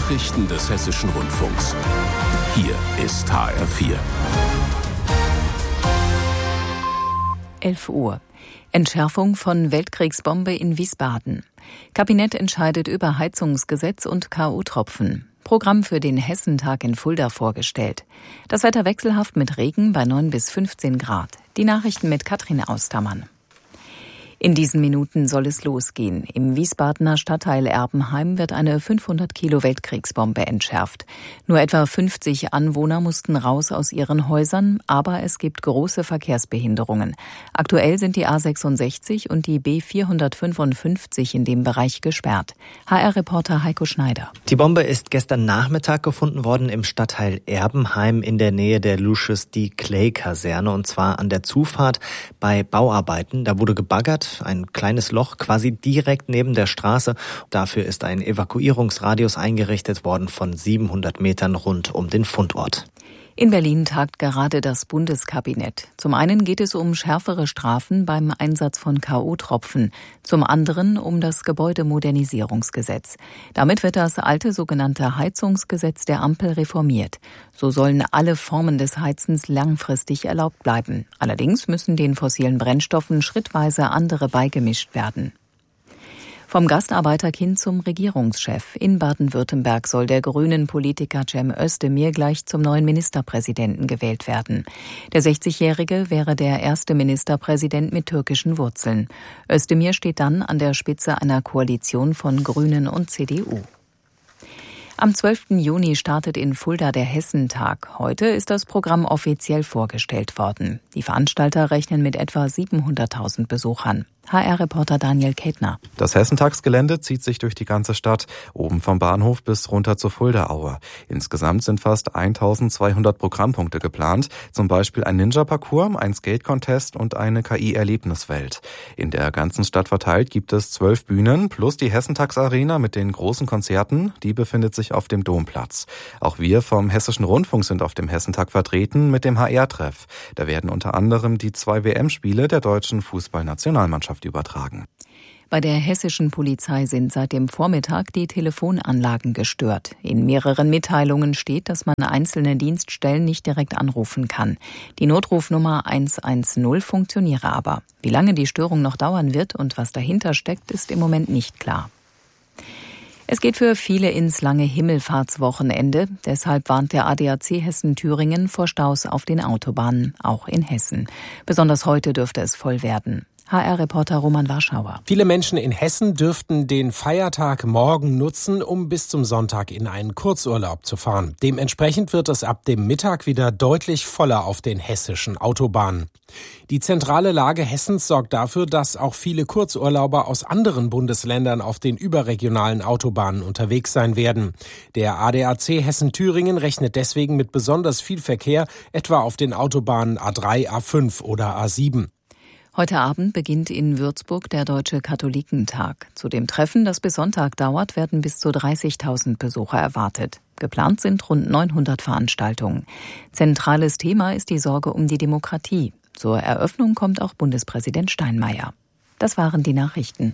Nachrichten des Hessischen Rundfunks. Hier ist HR4. 11 Uhr. Entschärfung von Weltkriegsbombe in Wiesbaden. Kabinett entscheidet über Heizungsgesetz und K.O.-Tropfen. Programm für den Hessentag in Fulda vorgestellt. Das Wetter wechselhaft mit Regen bei 9 bis 15 Grad. Die Nachrichten mit Katrin Austermann. In diesen Minuten soll es losgehen. Im Wiesbadener Stadtteil Erbenheim wird eine 500 Kilo Weltkriegsbombe entschärft. Nur etwa 50 Anwohner mussten raus aus ihren Häusern, aber es gibt große Verkehrsbehinderungen. Aktuell sind die A66 und die B455 in dem Bereich gesperrt. HR-Reporter Heiko Schneider. Die Bombe ist gestern Nachmittag gefunden worden im Stadtteil Erbenheim in der Nähe der Lucius D. Clay-Kaserne, und zwar an der Zufahrt bei Bauarbeiten. Da wurde gebaggert. Ein kleines Loch quasi direkt neben der Straße. Dafür ist ein Evakuierungsradius eingerichtet worden von 700 Metern rund um den Fundort. In Berlin tagt gerade das Bundeskabinett. Zum einen geht es um schärfere Strafen beim Einsatz von K.O.-Tropfen, zum anderen um das Gebäudemodernisierungsgesetz. Damit wird das alte sogenannte Heizungsgesetz der Ampel reformiert. So sollen alle Formen des Heizens langfristig erlaubt bleiben. Allerdings müssen den fossilen Brennstoffen schrittweise andere beigemischt werden. Vom Gastarbeiterkind zum Regierungschef. In Baden-Württemberg soll der Grünen-Politiker Cem Özdemir gleich zum neuen Ministerpräsidenten gewählt werden. Der 60-Jährige wäre der erste Ministerpräsident mit türkischen Wurzeln. Özdemir steht dann an der Spitze einer Koalition von Grünen und CDU. Am 12. Juni startet in Fulda der Hessentag. Heute ist das Programm offiziell vorgestellt worden. Die Veranstalter rechnen mit etwa 700.000 Besuchern. HR-Reporter Daniel Ketner. Das Hessentagsgelände zieht sich durch die ganze Stadt, oben vom Bahnhof bis runter zur Fuldaaue. Insgesamt sind fast 1200 Programmpunkte geplant, zum Beispiel ein Ninja-Parcours, ein Skate-Contest und eine KI-Erlebniswelt. In der ganzen Stadt verteilt gibt es 12 Bühnen plus die Hessentagsarena mit den großen Konzerten, die befindet sich auf dem Domplatz. Auch wir vom Hessischen Rundfunk sind auf dem Hessentag vertreten mit dem HR-Treff. Da werden unter anderem die 2 WM-Spiele der deutschen Fußballnationalmannschaft übertragen. Bei der hessischen Polizei sind seit dem Vormittag die Telefonanlagen gestört. In mehreren Mitteilungen steht, dass man einzelne Dienststellen nicht direkt anrufen kann. Die Notrufnummer 110 funktioniere aber. Wie lange die Störung noch dauern wird und was dahinter steckt, ist im Moment nicht klar. Es geht für viele ins lange Himmelfahrtswochenende. Deshalb warnt der ADAC Hessen-Thüringen vor Staus auf den Autobahnen, auch in Hessen. Besonders heute dürfte es voll werden. HR-Reporter Roman Warschauer. Viele Menschen in Hessen dürften den Feiertag morgen nutzen, um bis zum Sonntag in einen Kurzurlaub zu fahren. Dementsprechend wird es ab dem Mittag wieder deutlich voller auf den hessischen Autobahnen. Die zentrale Lage Hessens sorgt dafür, dass auch viele Kurzurlauber aus anderen Bundesländern auf den überregionalen Autobahnen unterwegs sein werden. Der ADAC Hessen-Thüringen rechnet deswegen mit besonders viel Verkehr, etwa auf den Autobahnen A3, A5 oder A7. Heute Abend beginnt in Würzburg der Deutsche Katholikentag. Zu dem Treffen, das bis Sonntag dauert, werden bis zu 30.000 Besucher erwartet. Geplant sind rund 900 Veranstaltungen. Zentrales Thema ist die Sorge um die Demokratie. Zur Eröffnung kommt auch Bundespräsident Steinmeier. Das waren die Nachrichten.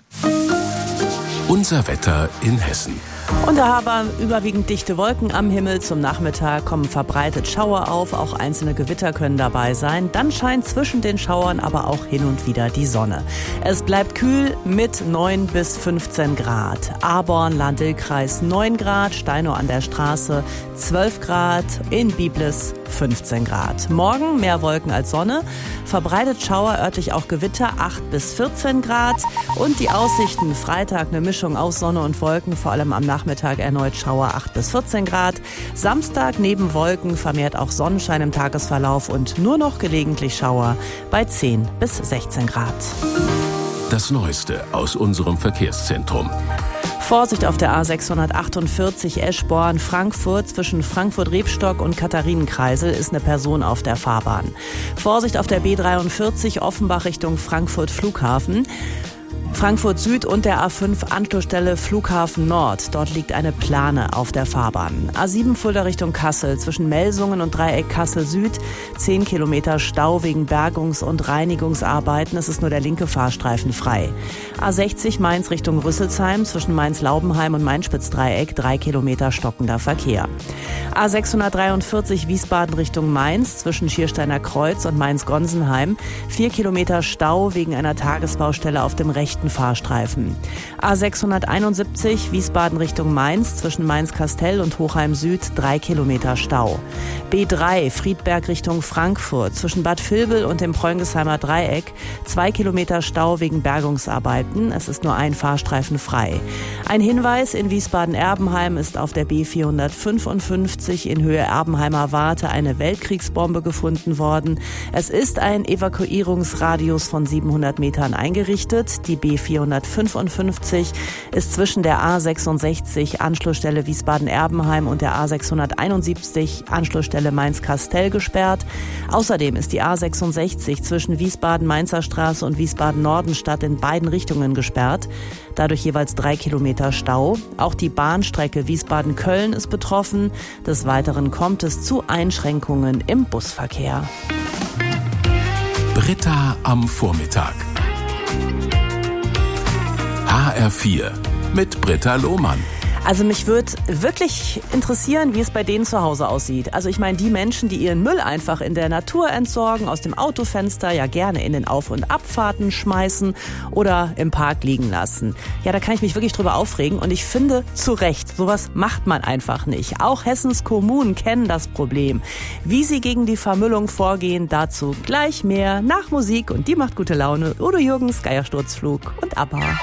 Unser Wetter in Hessen. Und da haben wir überwiegend dichte Wolken am Himmel. Zum Nachmittag kommen verbreitet Schauer auf. Auch einzelne Gewitter können dabei sein. Dann scheint zwischen den Schauern aber auch hin und wieder die Sonne. Es bleibt kühl mit 9 bis 15 Grad. Aborn, Lahn-Dill-Kreis 9 Grad. Steinow an der Straße 12 Grad. In Biblis 15 Grad. Morgen mehr Wolken als Sonne. Verbreitet Schauer, örtlich auch Gewitter 8 bis 14 Grad. Und die Aussichten Freitag eine Mischung aus Sonne und Wolken, vor allem am Nachmittag erneut Schauer 8 bis 14 Grad. Samstag neben Wolken vermehrt auch Sonnenschein im Tagesverlauf und nur noch gelegentlich Schauer bei 10 bis 16 Grad. Das Neueste aus unserem Verkehrszentrum. Vorsicht auf der A648 Eschborn-Frankfurt. Zwischen Frankfurt-Rebstock und Katharinenkreisel ist eine Person auf der Fahrbahn. Vorsicht auf der B43 Offenbach Richtung Frankfurt-Flughafen. Frankfurt Süd und der A5 Anschlussstelle Flughafen Nord. Dort liegt eine Plane auf der Fahrbahn. A7 Fulda Richtung Kassel zwischen Melsungen und Dreieck Kassel Süd. 10 Kilometer Stau wegen Bergungs- und Reinigungsarbeiten. Es ist nur der linke Fahrstreifen frei. A60 Mainz Richtung Rüsselsheim zwischen Mainz-Laubenheim und Mainz-Spitz-Dreieck. 3 Kilometer stockender Verkehr. A643 Wiesbaden Richtung Mainz zwischen Schiersteiner Kreuz und Mainz-Gonsenheim. 4 Kilometer Stau wegen einer Tagesbaustelle auf dem rechten Fahrstreifen. A671 Wiesbaden Richtung Mainz zwischen Mainz-Kastell und Hochheim Süd 3 Kilometer Stau. B3 Friedberg Richtung Frankfurt zwischen Bad Vilbel und dem Preungesheimer Dreieck 2 Kilometer Stau wegen Bergungsarbeiten. Es ist nur ein Fahrstreifen frei. Ein Hinweis: In Wiesbaden-Erbenheim ist auf der B455 in Höhe Erbenheimer Warte eine Weltkriegsbombe gefunden worden. Es ist ein Evakuierungsradius von 700 Metern eingerichtet. Die B455 ist zwischen der A66 Anschlussstelle Wiesbaden-Erbenheim und der A671 Anschlussstelle Mainz-Kastell gesperrt. Außerdem ist die A66 zwischen Wiesbaden-Mainzer Straße und Wiesbaden-Nordenstadt in beiden Richtungen gesperrt. Dadurch jeweils 3 Kilometer Stau. Auch die Bahnstrecke Wiesbaden-Köln ist betroffen. Des Weiteren kommt es zu Einschränkungen im Busverkehr. Britta am Vormittag. HR4 mit Britta Lohmann. Also mich würde wirklich interessieren, wie es bei denen zu Hause aussieht. Also ich meine, die Menschen, die ihren Müll einfach in der Natur entsorgen, aus dem Autofenster ja gerne in den Auf- und Abfahrten schmeißen oder im Park liegen lassen. Ja, da kann ich mich wirklich drüber aufregen und ich finde, zu Recht, sowas macht man einfach nicht. Auch Hessens Kommunen kennen das Problem. Wie sie gegen die Vermüllung vorgehen, dazu gleich mehr nach Musik und die macht gute Laune. Udo Jürgens, Geiersturzflug und ABBA.